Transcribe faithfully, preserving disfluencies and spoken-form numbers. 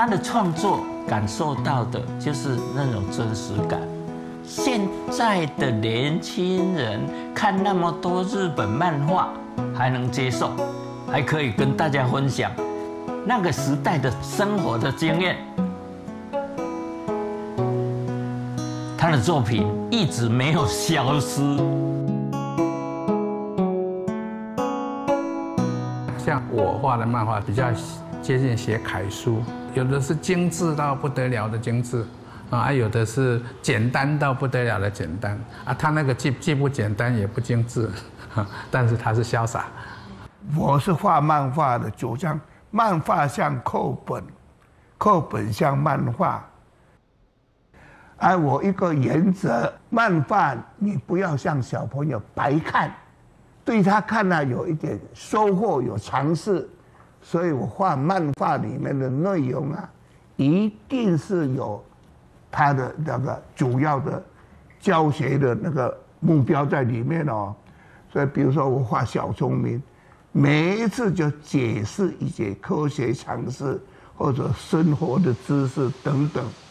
他的创作感受到的就是那种真实感。现在的年轻人看那么多日本漫画，还能接受，还可以跟大家分享那个时代的生活的经验。他的作品一直没有消失。 像我画的漫画比较接近写楷书，有的是精致到不得了的精致。啊，有的是简单到不得了的简单啊，他那个既既不简单也不精致，但是他是潇洒。 我是画漫画的主张，漫画像课本，课本像漫画。而我一个原则，漫画你不要像小朋友白看，对他看了有一点收获，有尝试，所以我画漫画里面的内容啊，一定是有他的那个主要的教学的那个目标在里面哦。所以比如说我画小聪明，每一次就解释一些科学常识或者生活的知识等等。